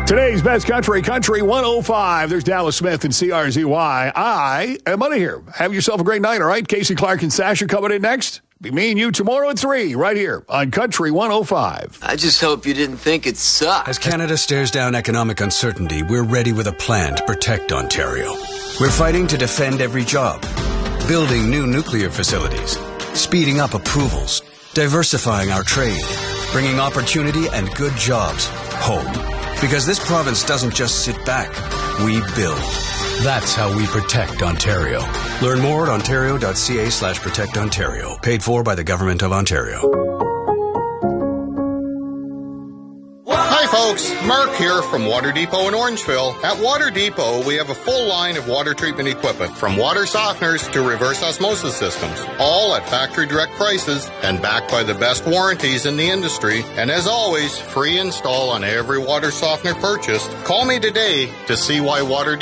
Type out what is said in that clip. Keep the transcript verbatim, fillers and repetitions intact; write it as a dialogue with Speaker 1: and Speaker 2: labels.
Speaker 1: Today's best country, Country one oh five. There's Dallas Smith and C R Z Y. I am out of here. Have yourself a great night, all right? Casey Clark and Sasha coming in next. Be me and you tomorrow at three, right here on Country one oh five.
Speaker 2: I just hope you didn't think it sucked.
Speaker 3: As Canada stares down economic uncertainty, we're ready with a plan to protect Ontario. We're fighting to defend every job, building new nuclear facilities, speeding up approvals, diversifying our trade, bringing opportunity and good jobs home. Because this province doesn't just sit back, we build. That's how we protect Ontario. Learn more at ontario.ca slash protect Ontario. Paid for by the Government of Ontario.
Speaker 4: Hi folks, Mark here from Water Depot in Orangeville. At Water Depot, we have a full line of water treatment equipment, from water softeners to reverse osmosis systems, all at factory direct prices and backed by the best warranties in the industry. And as always, free install on every water softener purchased. Call me today to see why Water Depot